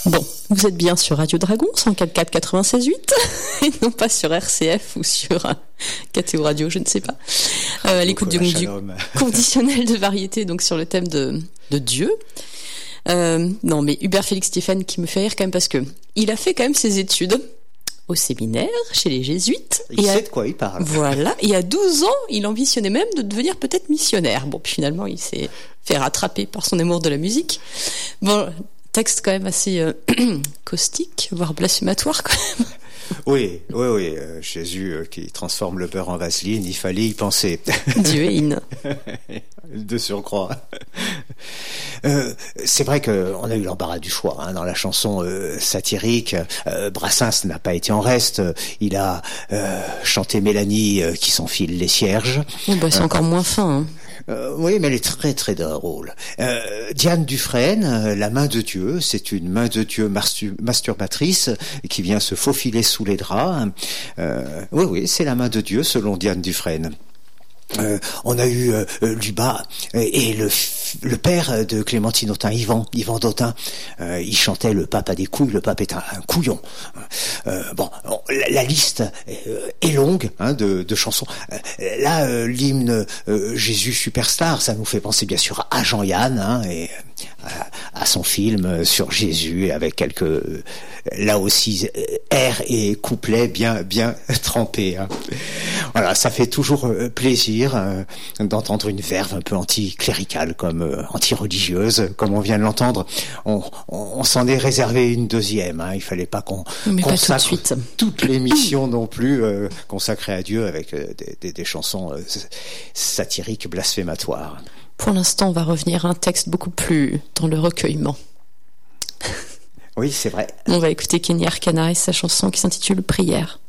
Bon, vous êtes bien sur Radio Dragon, 104.4 96.8, et non pas sur RCF ou sur KTO Radio, je ne sais pas. À l'écoute du conditionnel de variété, donc sur le thème de Dieu. Non, mais Hubert Félix Stéphane qui me fait rire quand même parce que il a fait quand même ses études au séminaire, chez les jésuites. Il sait de quoi il parle. Voilà. Et à 12 ans, il ambitionnait même de devenir peut-être missionnaire. Bon, puis finalement, il s'est fait rattraper par son amour de la musique. Bon, texte quand même assez caustique, voire blasphématoire quand même. Oui. Jésus qui transforme le beurre en vaseline, il fallait y penser. Dieu est in. De surcroît. C'est vrai qu'on a eu l'embarras du choix dans la chanson satirique. Brassens n'a pas été en reste. Il a chanté Mélanie qui s'enfile les cierges. C'est encore moins fin. Oui, mais elle est très très drôle. Diane Dufresne, la main de Dieu, c'est une main de Dieu masturbatrice qui vient se faufiler sous les draps. Oui, c'est la main de Dieu selon Diane Dufresne. On a eu Luba et le père de Clémentine Autain, Yvan Dautin. Il chantait Le pape a des couilles, le pape est un couillon. La liste est longue de chansons. Là, l'hymne Jésus Superstar, ça nous fait penser bien sûr à Jean-Yann et à son film sur Jésus avec quelques là aussi airs et couplets bien trempés. Voilà, ça fait toujours plaisir d'entendre une verve un peu anticléricale comme anti-religieuse, comme on vient de l'entendre. On s'en est réservé une deuxième. Il fallait pas qu'on consacre toute l'émission non plus consacrée à Dieu avec des chansons satiriques blasphématoires. Pour l'instant, on va revenir à un texte beaucoup plus dans le recueillement. Oui, c'est vrai. On va écouter Kenny Arcana et sa chanson qui s'intitule Prière.